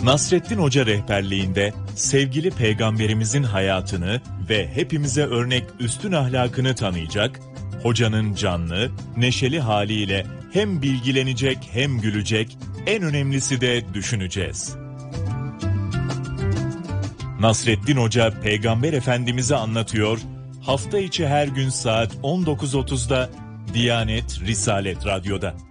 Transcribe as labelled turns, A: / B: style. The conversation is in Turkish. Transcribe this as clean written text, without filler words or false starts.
A: Nasreddin Hoca rehberliğinde sevgili peygamberimizin hayatını ve hepimize örnek üstün ahlakını tanıyacak, hocanın canlı, neşeli haliyle hem bilgilenecek hem gülecek, en önemlisi de düşüneceğiz. Nasreddin Hoca Peygamber Efendimiz'i anlatıyor, hafta içi her gün saat 19.30'da Diyanet Risalet Radyo'da.